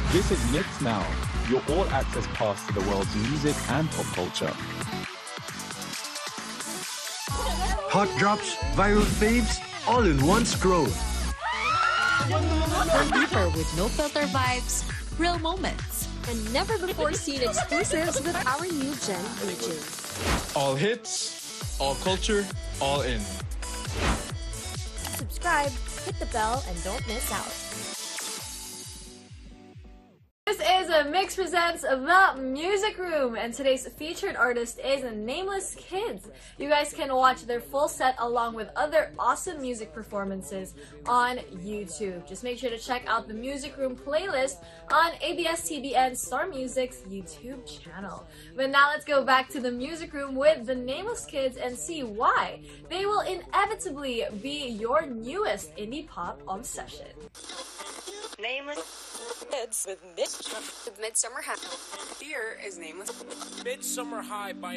Visit Mix Now, your all-access pass to the world's music and pop culture. Hot drops, viral faves, all in one scroll. Go deeper with no filter vibes, real moments, and never-before-seen exclusives with our new Gen pages. All hits, all culture, all in. Subscribe, hit the bell, and don't miss out. This is a Mix Presents The Music Room, and today's featured artist is Nameless Kids. You guys can watch their full set along with other awesome music performances on YouTube. Just make sure to check out the Music Room playlist on ABS-CBN Star Music's YouTube channel. But now let's go back to the Music Room with the Nameless Kids and see why they will inevitably be your newest indie pop obsession. Nameless Kids with Midsummer High. Here is Nameless Midsummer High by